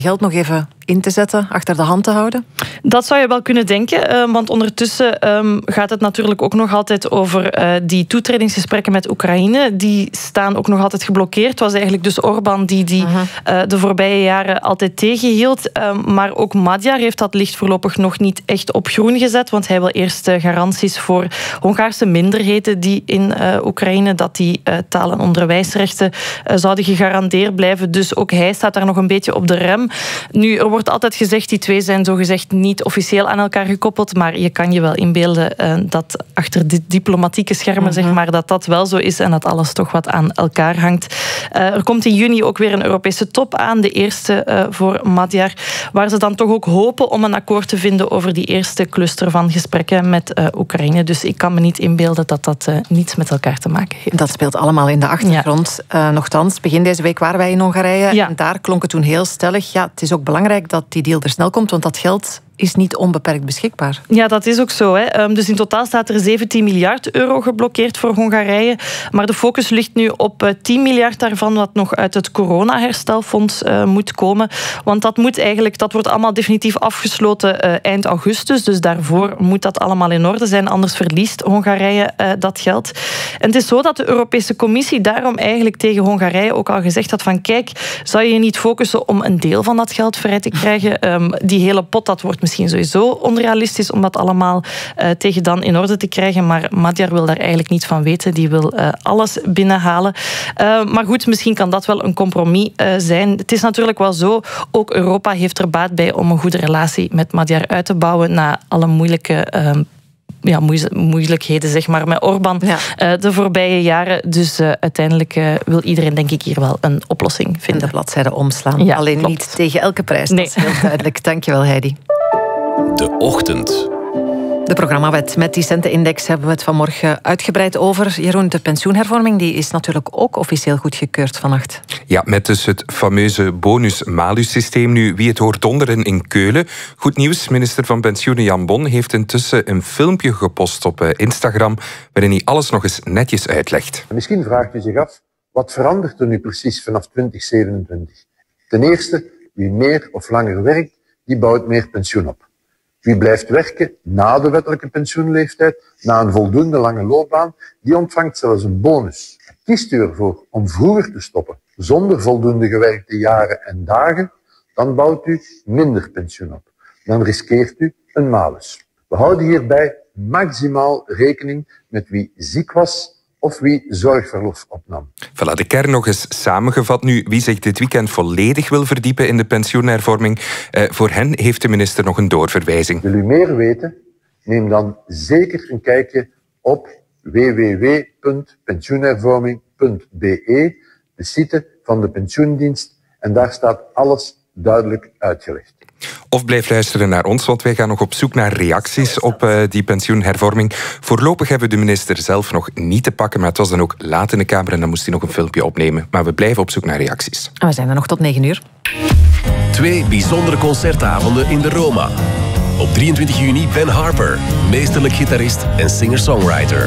Geld nog even in te zetten, achter de hand te houden? Dat zou je wel kunnen denken, want ondertussen gaat het natuurlijk ook nog altijd over die toetredingsgesprekken met Oekraïne. Die staan ook nog altijd geblokkeerd. Het was eigenlijk dus Orbán die de voorbije jaren altijd tegenhield. Maar ook Magyar heeft dat licht voorlopig nog niet echt op groen gezet, want hij wil eerst garanties voor Hongaarse minderheden die in Oekraïne, dat die taal- en onderwijsrechten zouden gegarandeerd blijven. Dus ook hij staat daar nog een beetje op de rem. Nu, er wordt altijd gezegd, die twee zijn zogezegd niet officieel aan elkaar gekoppeld, maar je kan je wel inbeelden dat achter de diplomatieke schermen, zeg maar, dat wel zo is en dat alles toch wat aan elkaar hangt. Er komt in juni ook weer een Europese top aan, de eerste voor Magyar, waar ze dan toch ook hopen om een akkoord te vinden over die eerste cluster van gesprekken met Oekraïne. Dus ik kan me niet inbeelden dat dat niets met elkaar te maken heeft. Dat speelt allemaal in de achtergrond. Ja. Nochtans, begin deze week waren wij in Hongarije. Ja. En daar klonk het toen heel stellig. Ja, het is ook belangrijk dat die deal er snel komt, want dat geld is niet onbeperkt beschikbaar. Ja, dat is ook zo. Hè. Dus in totaal staat er 17 miljard euro geblokkeerd voor Hongarije. Maar de focus ligt nu op 10 miljard daarvan, wat nog uit het corona-herstelfonds moet komen. Want dat wordt allemaal definitief afgesloten eind augustus. Dus daarvoor moet dat allemaal in orde zijn. Anders verliest Hongarije dat geld. En het is zo dat de Europese Commissie daarom eigenlijk tegen Hongarije ook al gezegd had van kijk, zou je niet focussen om een deel van dat geld vrij te krijgen? Die hele pot, dat wordt misschien sowieso onrealistisch om dat allemaal tegen dan in orde te krijgen. Maar Magyar wil daar eigenlijk niet van weten. Die wil alles binnenhalen. Maar goed, misschien kan dat wel een compromis zijn. Het is natuurlijk wel zo, ook Europa heeft er baat bij om een goede relatie met Magyar uit te bouwen na alle moeilijkheden, zeg maar, met Orbán de voorbije jaren. Dus uiteindelijk wil iedereen, denk ik, hier wel een oplossing vinden. En de bladzijde omslaan. Ja, alleen klopt. Niet tegen elke prijs. Nee. Dat is heel duidelijk. Dankjewel, Heidi. De Ochtend. De programmawet met die centenindex hebben we het vanmorgen uitgebreid over. Jeroen, de pensioenhervorming die is natuurlijk ook officieel goedgekeurd vannacht. Ja, met dus het fameuze bonus-malus-systeem. Nu, wie het hoort donderen in Keulen. Goed nieuws, minister van Pensioenen Jan Bon heeft intussen een filmpje gepost op Instagram waarin hij alles nog eens netjes uitlegt. Misschien vraagt u zich af, wat verandert er nu precies vanaf 2027? Ten eerste, wie meer of langer werkt, die bouwt meer pensioen op. Wie blijft werken na de wettelijke pensioenleeftijd, na een voldoende lange loopbaan, die ontvangt zelfs een bonus. Kiest u ervoor om vroeger te stoppen, zonder voldoende gewerkte jaren en dagen, dan bouwt u minder pensioen op. Dan riskeert u een malus. We houden hierbij maximaal rekening met wie ziek was of wie zorgverlof opnam. Voilà, de kern nog eens samengevat nu. Wie zich dit weekend volledig wil verdiepen in de pensioenhervorming, voor hen heeft de minister nog een doorverwijzing. Wil u meer weten? Neem dan zeker een kijkje op www.pensioenhervorming.be, de site van de pensioendienst, en daar staat alles duidelijk uitgelegd. Of blijf luisteren naar ons, want wij gaan nog op zoek naar reacties op die pensioenhervorming. Voorlopig hebben we de minister zelf nog niet te pakken, maar het was dan ook laat in de Kamer en dan moest hij nog een filmpje opnemen. Maar we blijven op zoek naar reacties. En we zijn er nog tot 9:00. 2 bijzondere concertavonden in de Roma. Op 23 juni Ben Harper, meesterlijk gitarist en singer-songwriter.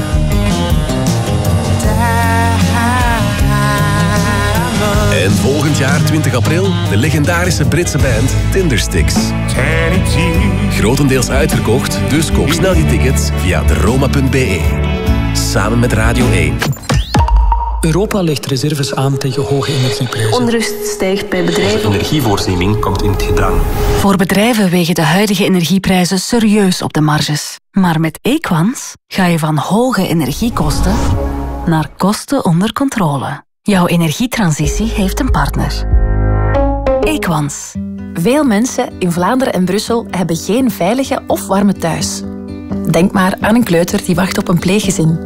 En volgend jaar, 20 april, de legendarische Britse band Tindersticks. Grotendeels uitverkocht, dus koop snel je tickets via deroma.be. Samen met Radio 1. Europa legt reserves aan tegen hoge energieprijzen. Onrust stijgt bij bedrijven. De energievoorziening komt in het gedrang. Voor bedrijven wegen de huidige energieprijzen serieus op de marges. Maar met Equans ga je van hoge energiekosten naar kosten onder controle. Jouw energietransitie heeft een partner. Equans. Veel mensen in Vlaanderen en Brussel hebben geen veilige of warme thuis. Denk maar aan een kleuter die wacht op een pleeggezin.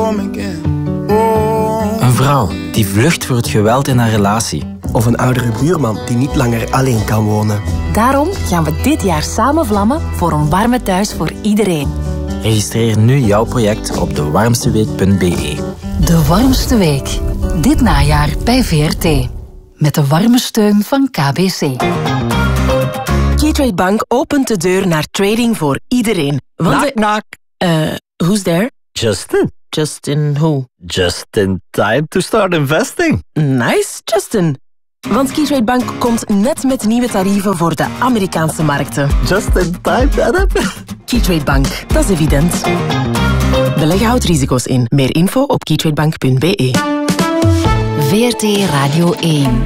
Een vrouw die vlucht voor het geweld in haar relatie. Of een oudere buurman die niet langer alleen kan wonen. Daarom gaan we dit jaar samen vlammen voor een warme thuis voor iedereen. Registreer nu jouw project op dewarmsteweek.be. De warmste week. Dit najaar bij VRT. Met de warme steun van KBC. Keytrade Bank opent de deur naar trading voor iedereen. Knock, knock. Who's there? Justin. Justin who? Just in time to start investing. Nice, Justin. Want Keytrade Bank komt net met nieuwe tarieven voor de Amerikaanse markten. Just in time, Philip. Keytrade Bank, dat is evident. Beleggen houdt risico's in. Meer info op keytradebank.be. VRT Radio 1.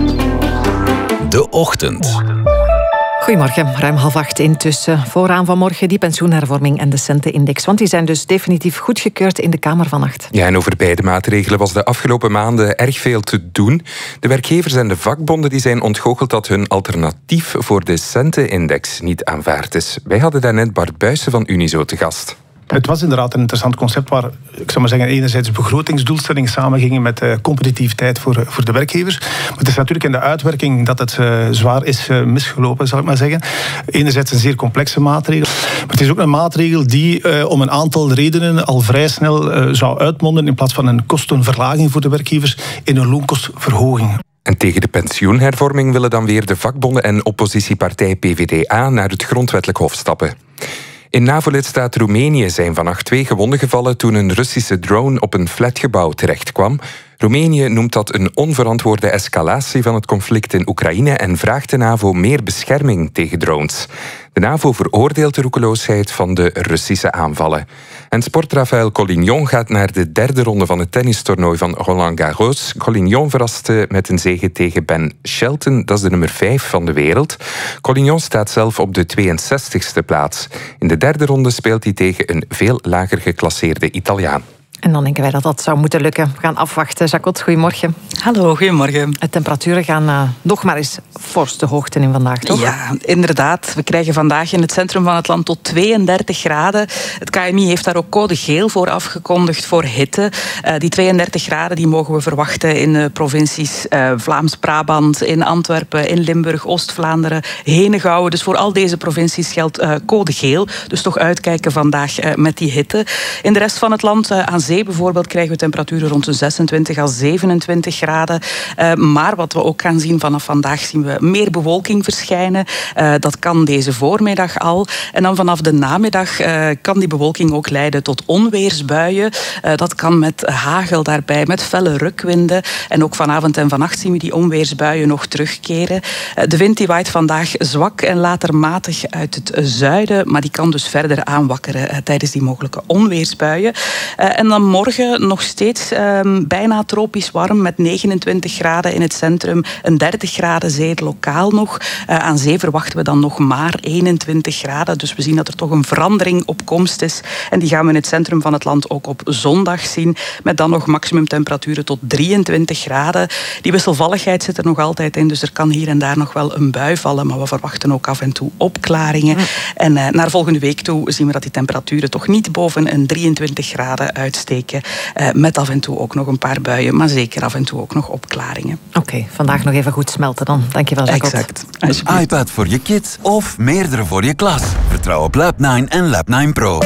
De Ochtend. Goedemorgen, ruim 7:30 intussen. Vooraan vanmorgen die pensioenhervorming en de centenindex. Want die zijn dus definitief goedgekeurd in de Kamer vannacht. Ja, en over beide maatregelen was de afgelopen maanden erg veel te doen. De werkgevers en de vakbonden die zijn ontgoocheld dat hun alternatief voor de centenindex niet aanvaard is. Wij hadden daarnet Bart Buijsen van Unizo te gast. Het was inderdaad een interessant concept waar, ik zou maar zeggen, enerzijds begrotingsdoelstellingen samengingen met competitiviteit voor de werkgevers. Maar het is natuurlijk in de uitwerking dat het zwaar is misgelopen, zal ik maar zeggen. Enerzijds een zeer complexe maatregel. Maar het is ook een maatregel die om een aantal redenen al vrij snel zou uitmonden in plaats van een kostenverlaging voor de werkgevers in een loonkostverhoging. En tegen de pensioenhervorming willen dan weer de vakbonden en oppositiepartij PvdA naar het grondwettelijk hof stappen. In NAVO-lidstaat Roemenië zijn vannacht 2 gewonden gevallen toen een Russische drone op een flatgebouw terechtkwam. Roemenië noemt dat een onverantwoorde escalatie van het conflict in Oekraïne en vraagt de NAVO meer bescherming tegen drones. De NAVO veroordeelt de roekeloosheid van de Russische aanvallen. En sportrafael Collignon gaat naar de 3e ronde van het tennistoernooi van Roland Garros. Collignon verraste met een zege tegen Ben Shelton, dat is de nummer 5 van de wereld. Collignon staat zelf op de 62e plaats. In de 3e ronde speelt hij tegen een veel lager geclasseerde Italiaan. En dan denken wij dat dat zou moeten lukken. We gaan afwachten. Jacot, goedemorgen. Hallo, goedemorgen. De temperaturen gaan nog maar eens fors de hoogte in vandaag, toch? Ja, inderdaad. We krijgen vandaag in het centrum van het land tot 32 graden. Het KMI heeft daar ook code geel voor afgekondigd voor hitte. Die 32 graden die mogen we verwachten in de provincies Vlaams-Brabant, in Antwerpen, in Limburg, Oost-Vlaanderen, Henegouwen. Dus voor al deze provincies geldt code geel. Dus toch uitkijken vandaag met die hitte. In de rest van het land, aan zee bijvoorbeeld, krijgen we temperaturen rond de 26 à 27 graden. Maar wat we ook gaan zien vanaf vandaag, zien we meer bewolking verschijnen. Dat kan deze voormiddag al. En dan vanaf de namiddag kan die bewolking ook leiden tot onweersbuien. Dat kan met hagel daarbij, met felle rukwinden. En ook vanavond en vannacht zien we die onweersbuien nog terugkeren. De wind die waait vandaag zwak en later matig uit het zuiden. Maar die kan dus verder aanwakkeren tijdens die mogelijke onweersbuien. En dan morgen nog steeds bijna tropisch warm met 29 graden in het centrum, een 30 graden zee lokaal nog. Aan zee verwachten we dan nog maar 21 graden. Dus we zien dat er toch een verandering op komst is. En die gaan we in het centrum van het land ook op zondag zien. Met dan nog maximumtemperaturen tot 23 graden. Die wisselvalligheid zit er nog altijd in. Dus er kan hier en daar nog wel een bui vallen. Maar we verwachten ook af en toe opklaringen. En naar volgende week toe zien we dat die temperaturen toch niet boven een 23 graden uitsteken. Met af en toe ook nog een paar buien. Maar zeker af en toe ook nog opklaringen. Oké, vandaag nog even goed smelten dan. Dankjewel, Jacot. Exact. Een iPad voor je kids of meerdere voor je klas. Vertrouw op Lab9 en Lab9 Pro.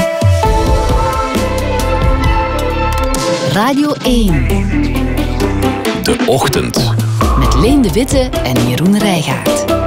Radio 1. De Ochtend. Met Leen de Witte en Jeroen Rijgaard.